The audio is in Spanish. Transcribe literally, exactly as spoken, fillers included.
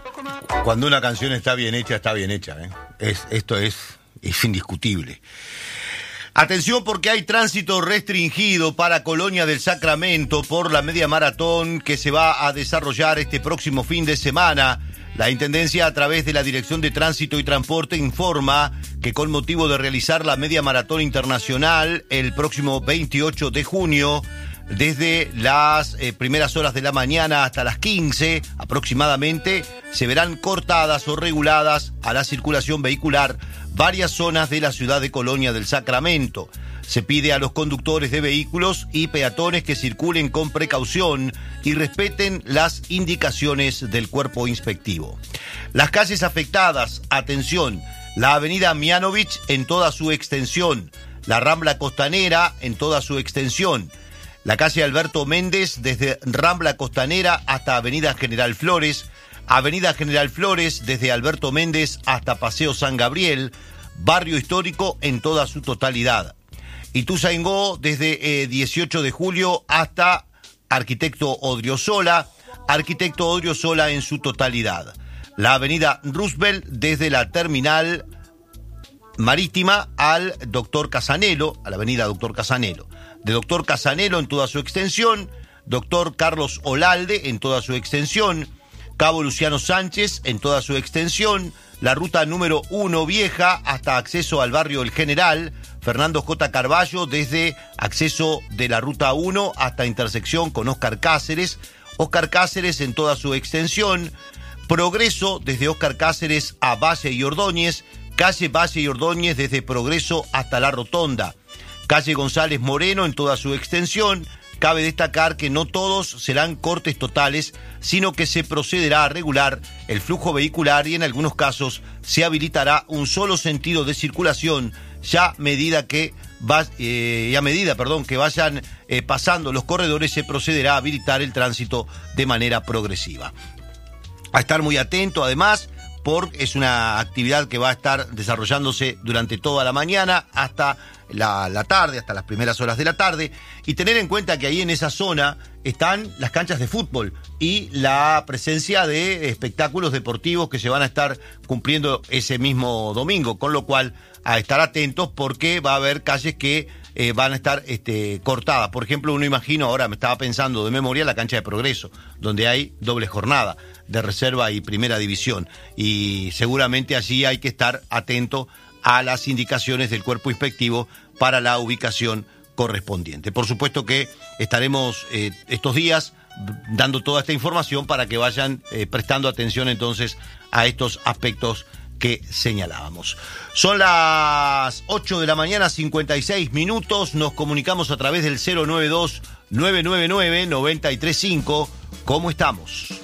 Cuando una canción está bien hecha, está bien hecha, ¿eh? Es, esto es, es indiscutible. Atención, porque hay tránsito restringido para Colonia del Sacramento por la media maratón que se va a desarrollar este próximo fin de semana. La Intendencia, a través de la Dirección de Tránsito y Transporte, informa que con motivo de realizar la media maratón internacional el próximo veintiocho de junio, desde las eh, primeras horas de la mañana hasta las quince aproximadamente, se verán cortadas o reguladas a la circulación vehicular varias zonas de la ciudad de Colonia del Sacramento. Se pide a los conductores de vehículos y peatones que circulen con precaución y respeten las indicaciones del cuerpo inspectivo. Las calles afectadas, atención, la avenida Mianovich en toda su extensión, la Rambla Costanera en toda su extensión, la calle Alberto Méndez desde Rambla Costanera hasta avenida General Flores, avenida General Flores desde Alberto Méndez hasta Paseo San Gabriel, barrio histórico en toda su totalidad. Ituzaingó desde eh, dieciocho de julio hasta Arquitecto Odriozola, Arquitecto Odriozola en su totalidad. La avenida Roosevelt desde la terminal marítima al Doctor Casanelo, a la avenida Doctor Casanelo. De Doctor Casanelo en toda su extensión, Doctor Carlos Olalde en toda su extensión, Cabo Luciano Sánchez en toda su extensión, la ruta número uno vieja hasta acceso al barrio El General, Fernando J. Carballo desde acceso de la ruta uno hasta intersección con Óscar Cáceres, Óscar Cáceres en toda su extensión, Progreso desde Óscar Cáceres a Valle y Ordóñez, calle Valle y Ordóñez desde Progreso hasta La Rotonda, calle González Moreno en toda su extensión. Cabe destacar que no todos serán cortes totales, sino que se procederá a regular el flujo vehicular y en algunos casos se habilitará un solo sentido de circulación, ya medida que va, eh, ya medida, perdón, que vayan eh, pasando los corredores, se procederá a habilitar el tránsito de manera progresiva. A estar muy atento, además, porque es una actividad que va a estar desarrollándose durante toda la mañana hasta la, la tarde, hasta las primeras horas de la tarde, y tener en cuenta que ahí en esa zona están las canchas de fútbol y la presencia de espectáculos deportivos que se van a estar cumpliendo ese mismo domingo, con lo cual a estar atentos porque va a haber calles que eh, van a estar este, cortadas. Por ejemplo, uno imagino, ahora me estaba pensando de memoria, la cancha de Progreso, donde hay doble jornada de reserva y primera división, y seguramente allí hay que estar atento a las indicaciones del cuerpo inspectivo para la ubicación correspondiente. Por supuesto que estaremos eh, estos días dando toda esta información para que vayan eh, prestando atención entonces a estos aspectos que señalábamos. Son las ocho de la mañana, cincuenta y seis minutos. Nos comunicamos a través del cero nueve dos, nueve nueve nueve, nueve tres cinco. ¿Cómo estamos?